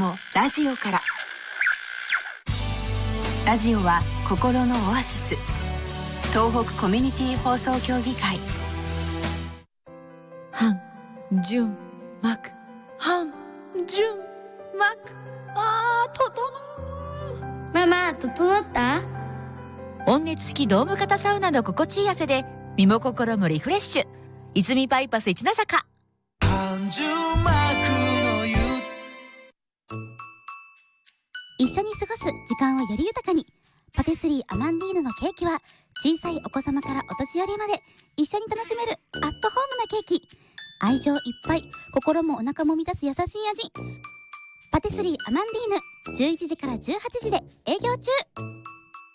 もラジオから。ラジオは心のオアシス。東北コミュニティ放送協議会。 半純膜半純膜、整う。 ママ、整った？ 温熱式ドーム型サウナの心地いい汗で身も心もリフレッシュ。泉バイパス一ノ坂。 半純膜の湯。 一緒に過ごす時間をより豊かに。パティスリーアマンディーヌのケーキは小さいお子様からお年寄りまで一緒に楽しめるアットホームなケーキ。愛情いっぱい、心もお腹も満たす優しい味。パティスリーアマンディーヌ、11時から18時で営業中。